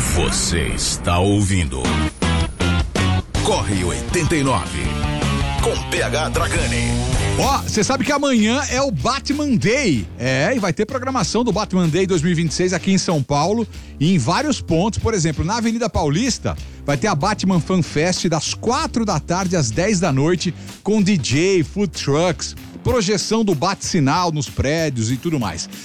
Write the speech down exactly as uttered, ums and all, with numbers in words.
Você está ouvindo Corre oitenta e nove com P H Dragani. Ó, você sabe que amanhã é o Batman Day. É, e vai ter programação do Batman Day dois mil e vinte e seis aqui em São Paulo e em vários pontos. Por exemplo, na Avenida Paulista vai ter a Batman Fan Fest das quatro da tarde às dez da noite com D J, food trucks, projeção do bate-sinal nos prédios e tudo mais.